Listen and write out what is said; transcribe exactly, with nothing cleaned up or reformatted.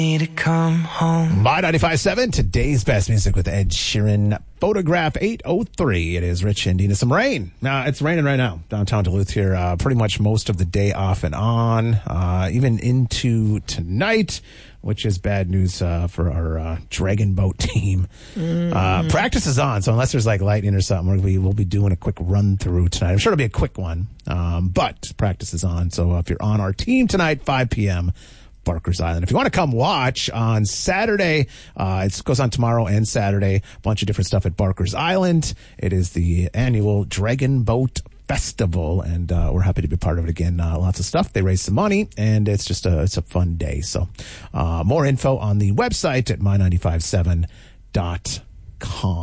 Need to come home. My ninety-five point seven, today's best music with Ed Sheeran. Photograph eight oh three. It is Rich and Dina. Some rain. Uh, it's raining right now downtown Duluth here. Uh, pretty much most of the day off and on, uh, even into tonight, which is bad news uh, for our uh, Dragon Boat team. Mm. Uh, practice is on, so unless there's like lightning or something, we will be doing a quick run through tonight. I'm sure it'll be a quick one, um, but practice is on. So if you're on our team tonight, five p.m., Barker's Island. If you want to come watch on Saturday, uh, it goes on tomorrow and Saturday. A bunch of different stuff at Barker's Island. It is the annual Dragon Boat Festival, and uh, we're happy to be part of it again. Uh, lots of stuff. They raise some money, and it's just a it's a fun day. So, uh, more info on the website at my nine five seven dot com.